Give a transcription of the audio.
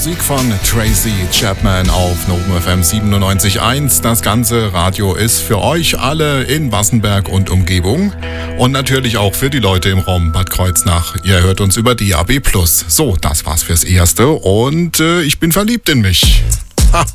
Musik von Tracy Chapman auf Novum FM 97.1. Das ganze Radio ist für euch alle in Wassenberg und Umgebung und natürlich auch für die Leute im Raum Bad Kreuznach. Ihr hört uns über DAB+. So, das war's fürs Erste und ich bin verliebt in mich.